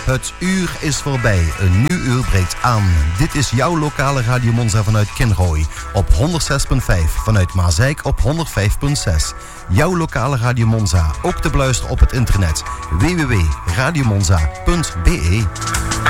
Het uur is voorbij, een nieuw uur breekt aan. Dit is jouw lokale Radio Monza vanuit Kinrooi op 106.5. Vanuit Maasijk op 105.6. Jouw lokale Radio Monza, ook te beluisteren op het internet. www.radiomonza.be